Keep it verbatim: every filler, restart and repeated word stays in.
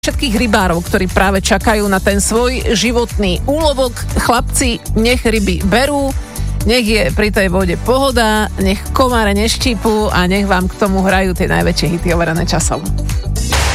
všetkých rybárov, ktorí práve čakajú na ten svoj životný úlovok. Chlapci, nech ryby berú, nech je pri tej vode pohoda, nech komáre neštípu a nech vám k tomu hrajú tie najväčšie hity overené časom.